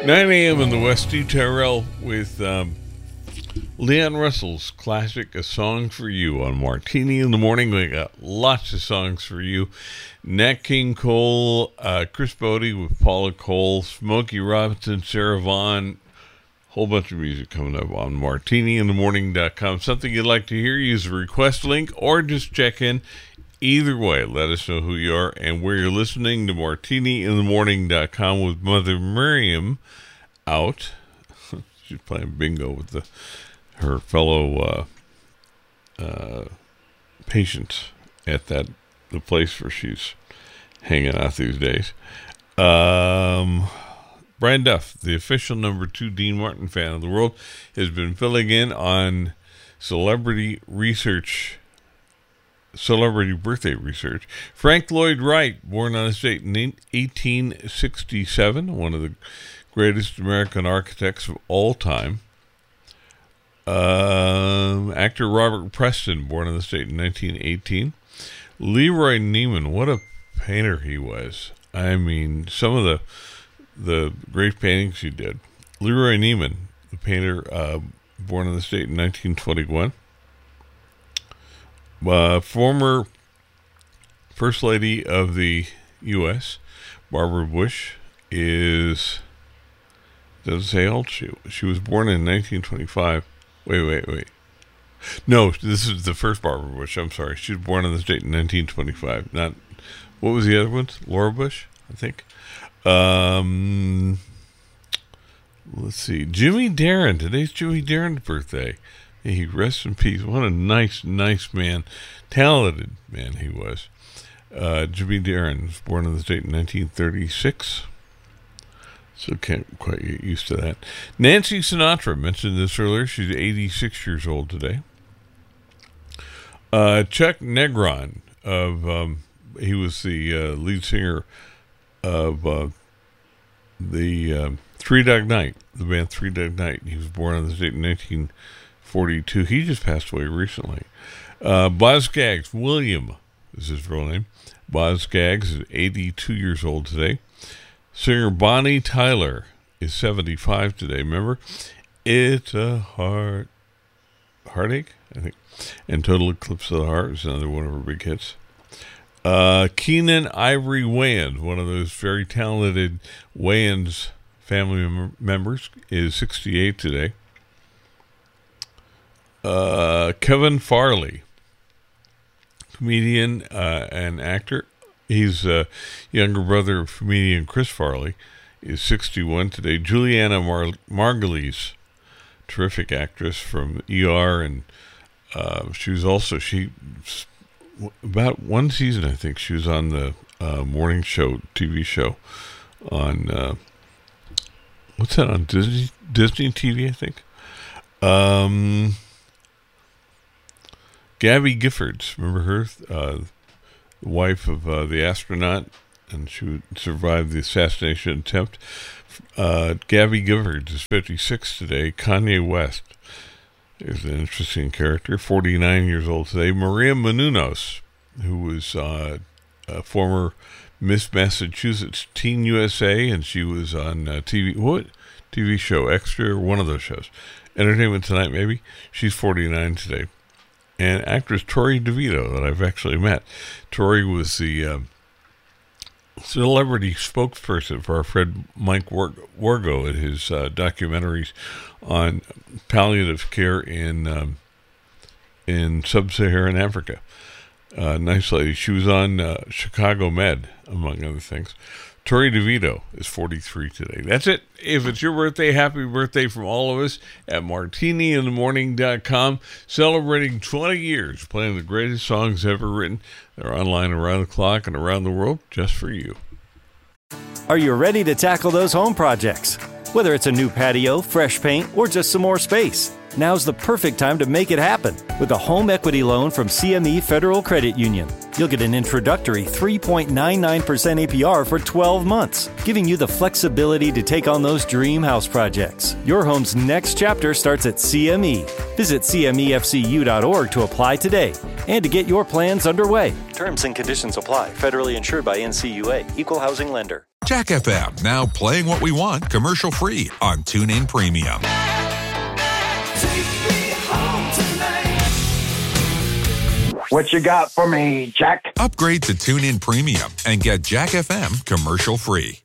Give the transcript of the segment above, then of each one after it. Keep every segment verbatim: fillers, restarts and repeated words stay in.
nine a.m. in the West, Steve Tyrell with um, Leon Russell's classic, A Song for You on Martini in the Morning. We got lots of songs for you. Nat King Cole, uh, Chris Bodie with Paula Cole, Smokey Robinson, Sarah Vaughan. Whole bunch of music coming up on martini in the morning dot com. Something you'd like to hear, use the request link or just check in. Either way, let us know who you are and where you're listening to martini in the morning dot com with Mother Miriam out. She's playing bingo with the her fellow uh, uh, patients at that the place where she's hanging out these days. Um, Brian Duff, the official number two Dean Martin fan of the world, has been filling in on celebrity research. Celebrity birthday research. Frank Lloyd Wright, born on this date in eighteen sixty-seven, one of the greatest American architects of all time. Uh, actor Robert Preston, born on this date in nineteen eighteen. Leroy Neiman, what a painter he was. I mean, some of the the great paintings he did. Leroy Neiman, the painter, uh, born on this date in nineteen twenty-one. Uh, former First Lady of the U S, Barbara Bush, is, doesn't say how old she was. She was born in nineteen twenty-five. Wait, wait, wait. No, this is the first Barbara Bush. I'm sorry. She was born on this date in nineteen twenty-five. Not, what was the other one? Laura Bush, I think. Um, let's see. Jimmy Darren. Today's Jimmy Darren's birthday. He rests in peace. What a nice, nice man. Talented man he was. Uh, Jimmy Darren was born on this date in nineteen thirty-six. So can't quite get used to that. Nancy Sinatra, mentioned this earlier. She's eighty-six years old today. Uh, Chuck Negron, of um, he was the uh, lead singer of uh, the uh, Three Dog Night, the band Three Dog Night. He was born on this date in nineteen forty-two. He just passed away recently. Uh, Boz Scaggs, William is his real name. Boz Scaggs is eighty-two years old today. Singer Bonnie Tyler is seventy-five today. Remember? It's a heart heartache, I think. And Total Eclipse of the Heart is another one of her big hits. Uh, Keenan Ivory Wayans, one of those very talented Wayans family mem- members, is sixty-eight today. Uh, Kevin Farley, comedian uh, and actor. He's a younger brother of comedian Chris Farley, is sixty-one today. Juliana Mar- Margulies, terrific actress from E R, and uh, she was also, she, about one season, I think, she was on the uh, morning show, T V show on, uh, what's that, on Disney, Disney T V, I think? Um... Gabby Giffords, remember her? Uh, the wife of uh, the astronaut, and she survived the assassination attempt. Uh, Gabby Giffords is fifty-six today. Kanye West is an interesting character, forty-nine years old today. Maria Menounos, who was uh, a former Miss Massachusetts Teen U S A, and she was on uh, T V, what? T V show, Extra, or one of those shows. Entertainment Tonight, maybe? She's forty-nine today. And actress Tori DeVito, that I've actually met. Tori was the uh, celebrity spokesperson for our friend Mike War- Wargo at his uh, documentaries on palliative care in um, in sub-Saharan Africa. Uh, nice lady. She was on uh, Chicago Med, among other things. Tori DeVito is forty-three today. That's it. If it's your birthday, happy birthday from all of us at martini in the morning dot com. Celebrating twenty years, playing the greatest songs ever written. They're online around the clock and around the world just for you. Are you ready to tackle those home projects? Whether it's a new patio, fresh paint, or just some more space, now's the perfect time to make it happen with a home equity loan from C M E Federal Credit Union. You'll get an introductory three point nine nine percent A P R for twelve months, giving you the flexibility to take on those dream house projects. Your home's next chapter starts at C M E. Visit C M E F C U dot org to apply today and to get your plans underway. Terms and conditions apply. Federally insured by N C U A. Equal housing lender. Jack F M, now playing what we want commercial-free on TuneIn Premium. What you got for me, Jack? Upgrade to TuneIn Premium and get Jack F M commercial-free.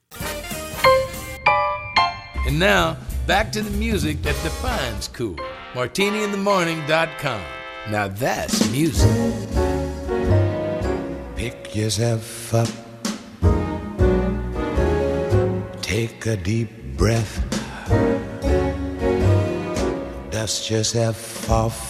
And now, back to the music that defines cool. Martini in the Morning dot com. Now that's music. Pick yourself up. Take a deep breath. Dust yourself off.